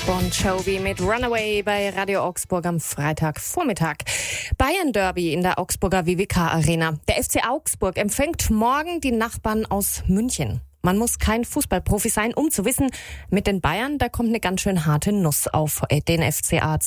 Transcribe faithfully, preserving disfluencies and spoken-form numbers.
Bon Jovi mit Runaway bei Radio Augsburg am Freitagvormittag. Bayern Derby in der Augsburger W W K Arena. Der F C Augsburg empfängt morgen die Nachbarn aus München. Man muss kein Fußballprofi sein, um zu wissen, mit den Bayern, da kommt eine ganz schön harte Nuss auf den F C A zu.